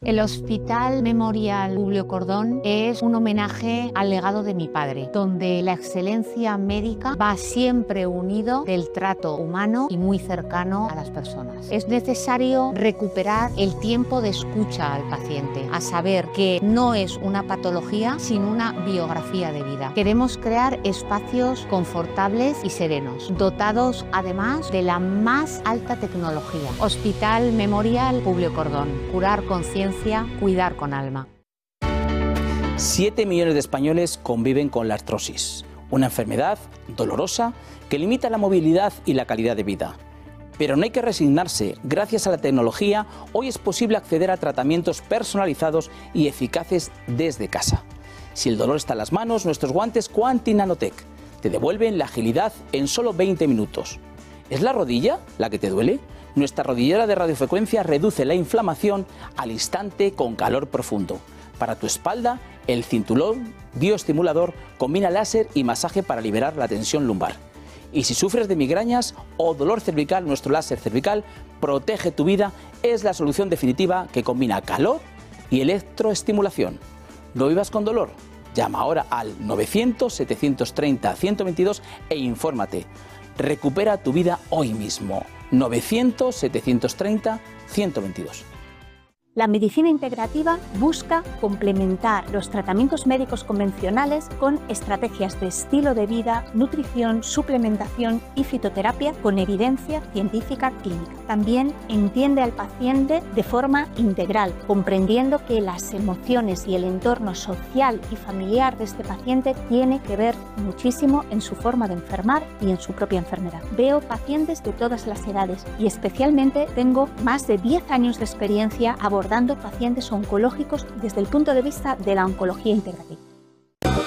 El Hospital Memorial Publio Cordón es un homenaje al legado de mi padre, donde la excelencia médica va siempre unido del trato humano y muy cercano a las personas. Es necesario recuperar el tiempo de escucha al paciente, a saber que no es una patología, sino una biografía de vida. Queremos crear espacios confortables y serenos, dotados además de la más alta tecnología. Hospital Memorial Publio Cordón. Curar con ciencia, cuidar con alma. 7 millones de españoles conviven con la artrosis, una enfermedad dolorosa que limita la movilidad y la calidad de vida. Pero no hay que resignarse. Gracias a la tecnología, hoy es posible acceder a tratamientos personalizados y eficaces desde casa. Si el dolor está en las manos, nuestros guantes Quanti Nanotech te devuelven la agilidad en solo 20 minutos. ¿Es la rodilla la que te duele? Nuestra rodillera de radiofrecuencia reduce la inflamación al instante con calor profundo. Para tu espalda, el cinturón bioestimulador combina láser y masaje para liberar la tensión lumbar. Y si sufres de migrañas o dolor cervical, nuestro láser cervical protege tu vida. Es la solución definitiva que combina calor y electroestimulación. ¿No vivas con dolor? Llama ahora al 900-730-122 e infórmate. Recupera tu vida hoy mismo. 900-730-122. La medicina integrativa busca complementar los tratamientos médicos convencionales con estrategias de estilo de vida, nutrición, suplementación y fitoterapia con evidencia científica clínica. También entiende al paciente de forma integral, comprendiendo que las emociones y el entorno social y familiar de este paciente tiene que ver muchísimo en su forma de enfermar y en su propia enfermedad. Veo pacientes de todas las edades y especialmente tengo más de 10 años de experiencia abordando pacientes oncológicos desde el punto de vista de la oncología integrativa.